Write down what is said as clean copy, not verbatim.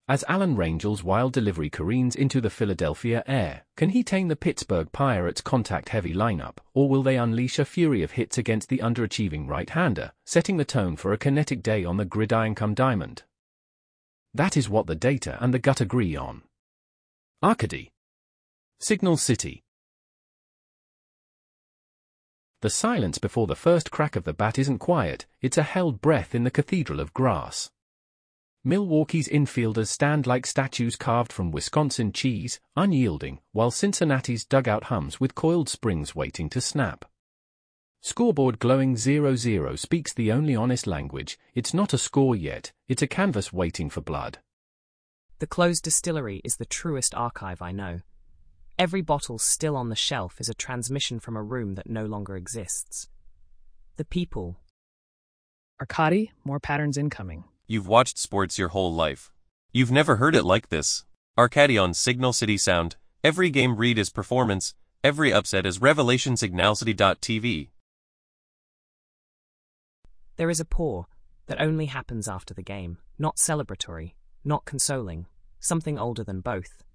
As Alan Rangel's wild delivery careens into the Philadelphia air, can he tame the Pittsburgh Pirates' contact-heavy lineup, or will they unleash a fury of hits against the underachieving right-hander, setting the tone for a kinetic day on the gridiron come diamond? That is what the data and the gut agree on. Arcady. Signal City. The silence before the first crack of the bat isn't quiet, it's a held breath in the cathedral of grass. Milwaukee's infielders stand like statues carved from Wisconsin cheese, unyielding, while Cincinnati's dugout hums with coiled springs waiting to snap. Scoreboard glowing 0-0 speaks the only honest language. It's not a score yet, it's a canvas waiting for blood. The closed distillery is the truest archive I know. Every bottle still on the shelf is a transmission from a room that no longer exists. The people. Arcady, more patterns incoming. You've watched sports your whole life. You've never heard it like this. Arcady on Signal City Sound. Every game read is performance, every upset is revelation. Signalcity.tv. There is a pour that only happens after the game, not celebratory, not consoling, something older than both.